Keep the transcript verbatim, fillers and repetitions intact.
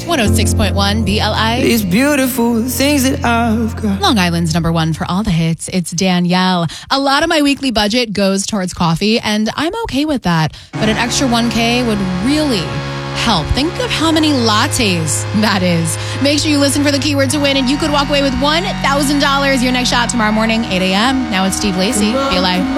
one oh six point one B L I. These beautiful things that I've got. Long Island's number one for all the hits. It's Danielle. A lot of my weekly budget goes towards coffee, and I'm okay with that. But an extra one K would really help. Think of how many lattes that is. Make sure you listen for the keyword to win, and you could walk away with one thousand dollars. Your next shot tomorrow morning, eight a.m. Now it's Steve Lacy. B L I.